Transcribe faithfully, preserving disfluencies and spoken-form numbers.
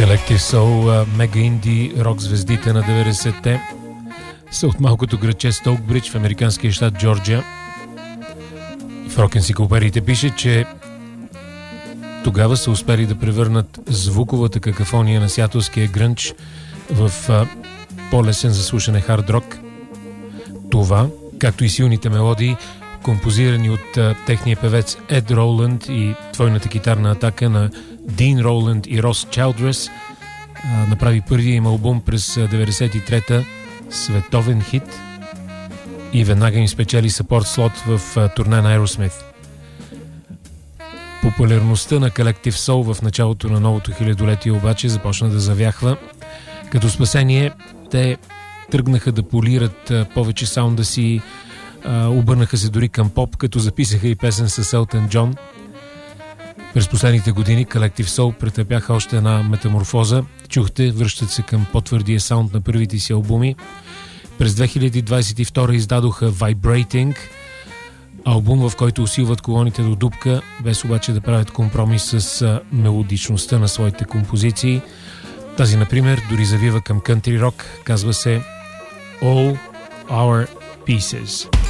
Collective Soul, мега инди рок звездите на деветдесетте са от малкото градче Стоукбридж в американския щат Джорджия. В рок-енциклопедиите пише, че тогава са успели да превърнат звуковата какафония на сиатлския грънч в а, по-лесен за слушане хард рок. Това, както и силните мелодии, композирани от а, техния певец Ед Роланд и твойната китарна атака на Дин Роланд и Рос Чайлдрес, а, направи първия им албум през деветдесет и трета, световен хит, и веднага им спечели съпорт слот в а, турне на Aerosmith. Популярността на Collective Soul в началото на новото хилядолетие обаче започна да завяхва. Като спасение те тръгнаха да полират а, повече саунда си, а, обърнаха се дори към поп, като записаха и песен с Елтън Джон. През последните години Collective Soul претърпяха още една метаморфоза. Чухте, връщат се към по-твърдия саунд на първите си албуми. През две хиляди двадесет и втора издадоха Vibrating, албум, в който усилват колоните до дупка, без обаче да правят компромис с а, мелодичността на своите композиции. Тази, например, дори завива към кънтри рок, казва се All Our Pieces.